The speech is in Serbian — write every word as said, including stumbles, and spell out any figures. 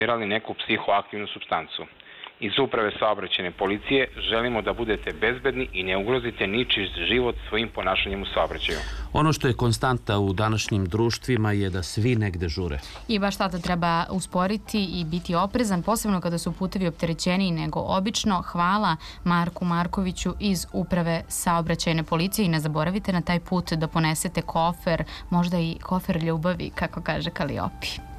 neku psihoaktivnu supstancu. Iz Uprave saobraćajne policije želimo da budete bezbedni i ne ugrozite ničiji život svojim ponašanjem u saobraćaju. Ono što je konstanta u današnjim društvima je da svi negde žure. I baš tada treba usporiti i biti oprezan, posebno kada su putevi opterećeniji nego obično. Hvala Marku Markoviću iz Uprave saobraćajne policije i ne zaboravite na taj put da ponesete kofer, možda i kofer ljubavi, kako kaže Kaliopi.